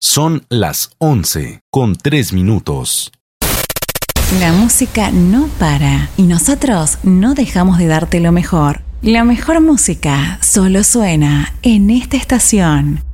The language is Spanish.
Son las 11:03. La música no para y nosotros no dejamos de darte lo mejor. La mejor música solo suena en esta estación.